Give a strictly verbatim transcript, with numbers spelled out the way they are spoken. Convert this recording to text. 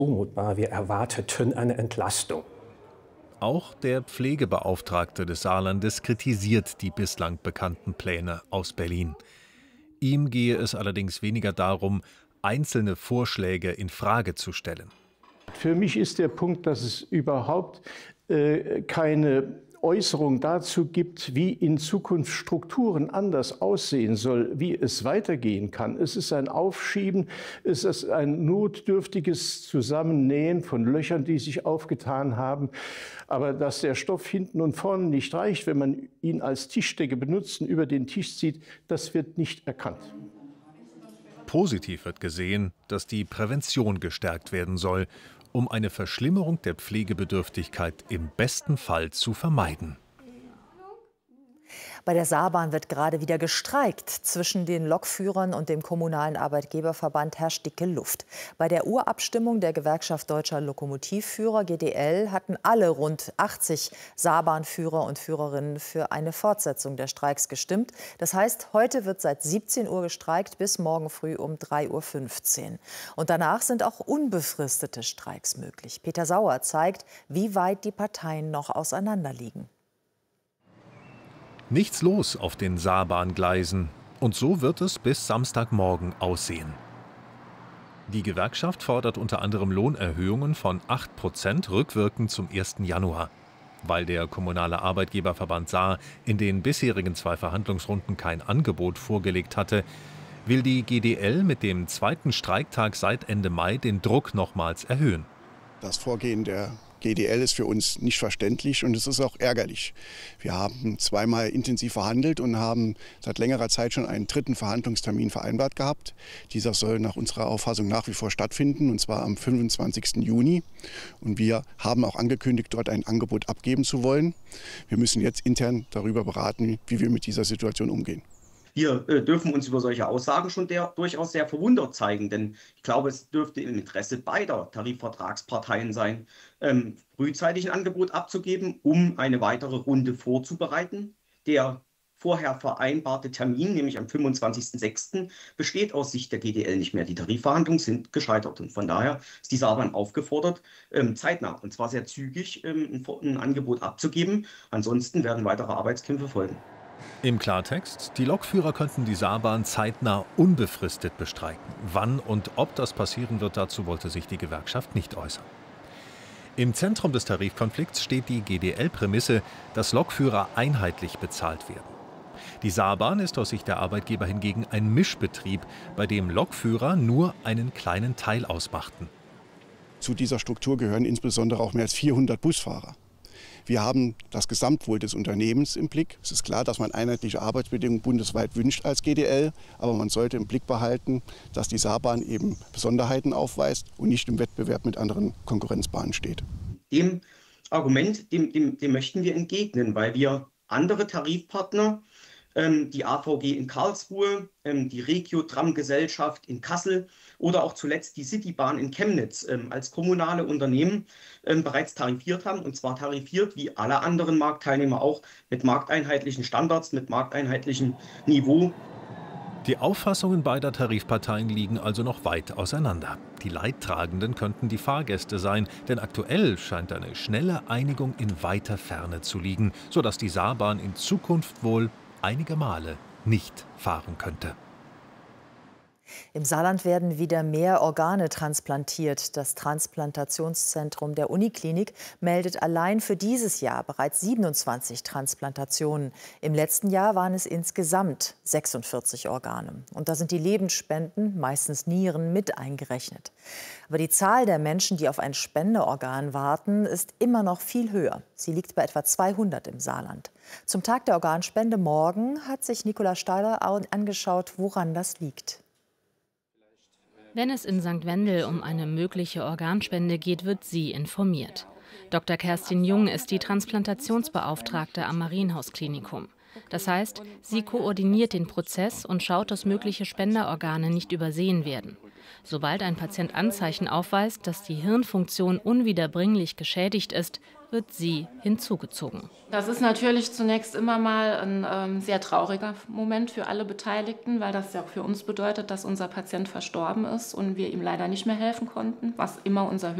Zumutbar. Wir erwarteten eine Entlastung. Auch der Pflegebeauftragte des Saarlandes kritisiert die bislang bekannten Pläne aus Berlin. Ihm gehe es allerdings weniger darum, einzelne Vorschläge in Frage zu stellen. Für mich ist der Punkt, dass es überhaupt äh, keine Äußerung dazu gibt, wie in Zukunft Strukturen anders aussehen soll, wie es weitergehen kann. Es ist ein Aufschieben, es ist ein notdürftiges Zusammennähen von Löchern, die sich aufgetan haben. Aber dass der Stoff hinten und vorne nicht reicht, wenn man ihn als Tischdecke benutzt und über den Tisch zieht, das wird nicht erkannt. Positiv wird gesehen, dass die Prävention gestärkt werden soll, um eine Verschlimmerung der Pflegebedürftigkeit im besten Fall zu vermeiden. Bei der Saarbahn wird gerade wieder gestreikt. Zwischen den Lokführern und dem kommunalen Arbeitgeberverband herrscht dicke Luft. Bei der Urabstimmung der Gewerkschaft Deutscher Lokomotivführer G D L hatten alle rund achtzig Saarbahnführer und Führerinnen für eine Fortsetzung der Streiks gestimmt. Das heißt, heute wird seit siebzehn Uhr gestreikt bis morgen früh um drei Uhr fünfzehn. Und danach sind auch unbefristete Streiks möglich. Peter Sauer zeigt, wie weit die Parteien noch auseinanderliegen. Nichts los auf den Saarbahngleisen. Und so wird es bis Samstagmorgen aussehen. Die Gewerkschaft fordert unter anderem Lohnerhöhungen von acht Prozent rückwirkend zum ersten Januar. Weil der kommunale Arbeitgeberverband Saar in den bisherigen zwei Verhandlungsrunden kein Angebot vorgelegt hatte, will die G D L mit dem zweiten Streiktag seit Ende Mai den Druck nochmals erhöhen. Das Vorgehen der G D L ist für uns nicht verständlich und es ist auch ärgerlich. Wir haben zweimal intensiv verhandelt und haben seit längerer Zeit schon einen dritten Verhandlungstermin vereinbart gehabt. Dieser soll nach unserer Auffassung nach wie vor stattfinden, und zwar am fünfundzwanzigsten Juni. Und wir haben auch angekündigt, dort ein Angebot abgeben zu wollen. Wir müssen jetzt intern darüber beraten, wie wir mit dieser Situation umgehen. Wir äh, dürfen uns über solche Aussagen schon der, durchaus sehr verwundert zeigen, denn ich glaube, es dürfte im Interesse beider Tarifvertragsparteien sein, ähm, frühzeitig ein Angebot abzugeben, um eine weitere Runde vorzubereiten. Der vorher vereinbarte Termin, nämlich am fünfundzwanzigsten sechsten, besteht aus Sicht der G D L nicht mehr. Die Tarifverhandlungen sind gescheitert und von daher ist die Saarbahn aufgefordert, ähm, zeitnah und zwar sehr zügig ähm, ein, ein Angebot abzugeben. Ansonsten werden weitere Arbeitskämpfe folgen. Im Klartext, die Lokführer könnten die Saarbahn zeitnah unbefristet bestreiken. Wann und ob das passieren wird, dazu wollte sich die Gewerkschaft nicht äußern. Im Zentrum des Tarifkonflikts steht die G D L-Prämisse, dass Lokführer einheitlich bezahlt werden. Die Saarbahn ist aus Sicht der Arbeitgeber hingegen ein Mischbetrieb, bei dem Lokführer nur einen kleinen Teil ausmachten. Zu dieser Struktur gehören insbesondere auch mehr als vierhundert Busfahrer. Wir haben das Gesamtwohl des Unternehmens im Blick. Es ist klar, dass man einheitliche Arbeitsbedingungen bundesweit wünscht als G D L. Aber man sollte im Blick behalten, dass die Saarbahn eben Besonderheiten aufweist und nicht im Wettbewerb mit anderen Konkurrenzbahnen steht. Dem Argument, dem, dem, dem möchten wir entgegnen, weil wir andere Tarifpartner, ähm, die A V G in Karlsruhe, ähm, die Regio-Tram-Gesellschaft in Kassel oder auch zuletzt die Citybahn in Chemnitz ähm, als kommunale Unternehmen ähm, bereits tarifiert haben. Und zwar tarifiert wie alle anderen Marktteilnehmer auch mit markteinheitlichen Standards, mit markteinheitlichem Niveau. Die Auffassungen beider Tarifparteien liegen also noch weit auseinander. Die Leidtragenden könnten die Fahrgäste sein, denn aktuell scheint eine schnelle Einigung in weiter Ferne zu liegen, sodass die Saarbahn in Zukunft wohl einige Male nicht fahren könnte. Im Saarland werden wieder mehr Organe transplantiert. Das Transplantationszentrum der Uniklinik meldet allein für dieses Jahr bereits siebenundzwanzig Transplantationen. Im letzten Jahr waren es insgesamt sechsundvierzig Organe. Und da sind die Lebensspenden, meistens Nieren, mit eingerechnet. Aber die Zahl der Menschen, die auf ein Spendeorgan warten, ist immer noch viel höher. Sie liegt bei etwa zweihundert im Saarland. Zum Tag der Organspende morgen hat sich Nicola Steiler angeschaut, woran das liegt. Wenn es in Sankt Wendel um eine mögliche Organspende geht, wird sie informiert. Doktor Kerstin Jung ist die Transplantationsbeauftragte am Marienhaus-Klinikum. Das heißt, sie koordiniert den Prozess und schaut, dass mögliche Spenderorgane nicht übersehen werden. Sobald ein Patient Anzeichen aufweist, dass die Hirnfunktion unwiederbringlich geschädigt ist, wird sie hinzugezogen. Das ist natürlich zunächst immer mal ein ähm, sehr trauriger Moment für alle Beteiligten, weil das ja für uns bedeutet, dass unser Patient verstorben ist und wir ihm leider nicht mehr helfen konnten, was immer unser